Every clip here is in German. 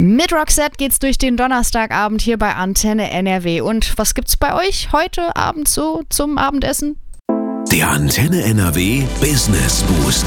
Mit Roxette geht's durch den Donnerstagabend hier bei Antenne NRW. Und was gibt's bei euch heute Abend so zum Abendessen? Der Antenne NRW Business Boost.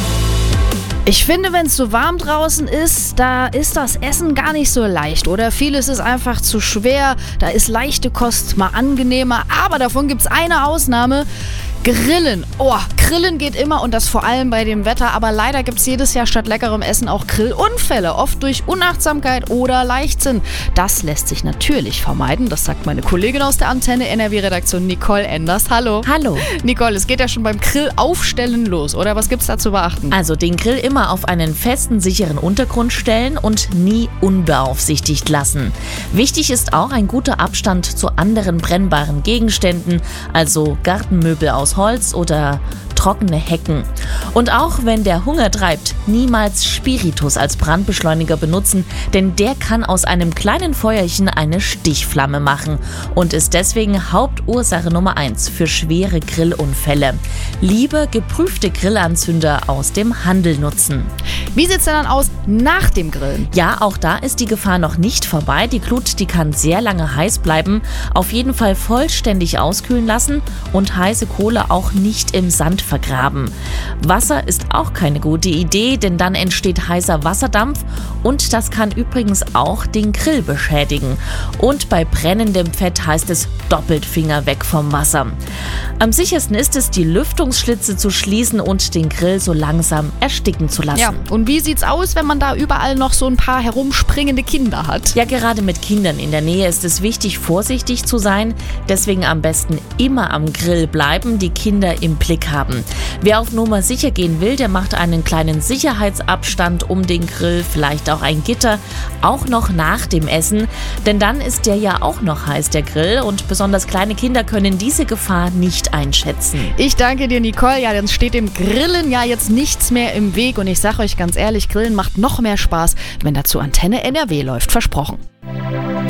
Ich finde, wenn es so warm draußen ist, da ist das Essen gar nicht so leicht, oder? Vieles ist einfach zu schwer, da ist leichte Kost mal angenehmer, aber davon gibt's eine Ausnahme: Grillen. Oh, Grillen geht immer, und das vor allem bei dem Wetter, aber leider gibt's jedes Jahr statt leckerem Essen auch Grillunfälle, oft durch Unachtsamkeit oder Leichtsinn. Das lässt sich natürlich vermeiden, das sagt meine Kollegin aus der Antenne NRW-Redaktion Nicole Enders. Hallo. Hallo. Nicole, es geht ja schon beim Grillaufstellen los, oder? Was gibt's da zu beachten? Also den Grill immer auf einen festen, sicheren Untergrund stellen und nie unbeaufsichtigt lassen. Wichtig ist auch ein guter Abstand zu anderen brennbaren Gegenständen, also Gartenmöbel aus Holz oder trockene Hecken. Und auch wenn der Hunger treibt, niemals Spiritus als Brandbeschleuniger benutzen, denn der kann aus einem kleinen Feuerchen eine Stichflamme machen und ist deswegen Hauptursache Nummer 1 für schwere Grillunfälle. Lieber geprüfte Grillanzünder aus dem Handel nutzen. Wie sieht's denn dann aus nach dem Grillen? Ja, auch da ist die Gefahr noch nicht vorbei. Die Glut, die kann sehr lange heiß bleiben. Auf jeden Fall vollständig auskühlen lassen und heiße Kohle auch nicht im Sand vergraben. Wasser ist auch keine gute Idee, denn dann entsteht heißer Wasserdampf und das kann übrigens auch den Grill beschädigen. Und bei brennendem Fett heißt es doppelt Finger weg vom Wasser. Am sichersten ist es, die Lüftungsschlitze zu schließen und den Grill so langsam ersticken zu lassen. Ja, und wie sieht's aus, wenn man da überall noch so ein paar herumspringende Kinder hat? Ja, gerade mit Kindern in der Nähe ist es wichtig, vorsichtig zu sein. Deswegen am besten immer am Grill bleiben, die Kinder im Blick haben. Wer auf Nummer sicher gehen will, der macht einen kleinen Sicherheitsabstand um den Grill, vielleicht auch ein Gitter, auch noch nach dem Essen. Denn dann ist der ja auch noch heiß, der Grill, und besonders kleine Kinder können diese Gefahr nicht einschätzen. Ich danke dir, Nicole. Ja, dann steht dem Grillen ja jetzt nichts mehr im Weg, und ich sage euch ganz ehrlich, Grillen macht noch mehr Spaß, wenn dazu Antenne NRW läuft, versprochen.